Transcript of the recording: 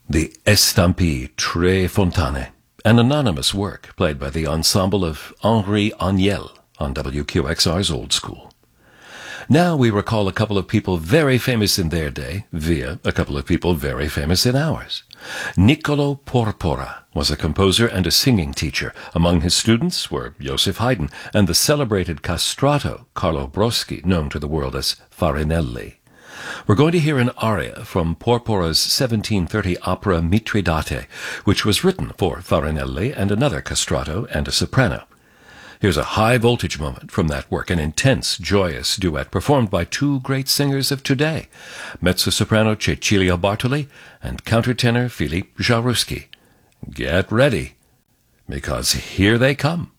The Estampie Tre Fontane, an anonymous work played by the ensemble of Henri Agnel on WQXR's Old School. Now we recall a couple of people very famous in their day via a couple of people very famous in ours. Niccolo Porpora was a composer and a singing teacher. Among his students were Joseph Haydn and the celebrated castrato Carlo Broschi, known to the world as Farinelli. We're going to hear an aria from Porpora's 1730 opera Mitridate, which was written for Farinelli and another castrato and a soprano. Here's a high-voltage moment from that work, an intense, joyous duet performed by two great singers of today, mezzo-soprano Cecilia Bartoli and countertenor Philippe Jarouski. Get ready, because here they come.